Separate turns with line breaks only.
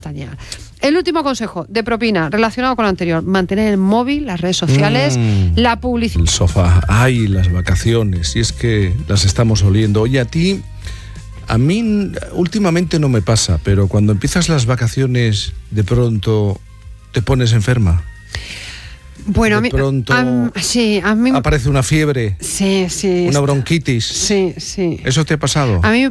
El último consejo de propina relacionado con lo anterior: mantener el móvil, las redes sociales, la publicidad.
El sofá, ay, las vacaciones, y es que las estamos oliendo. Oye, a mí últimamente no me pasa, pero cuando empiezas las vacaciones, de pronto te pones enferma.
Bueno,
de pronto
a mí
aparece una fiebre,
sí,
una bronquitis.
Sí.
¿Eso te ha pasado?
A mí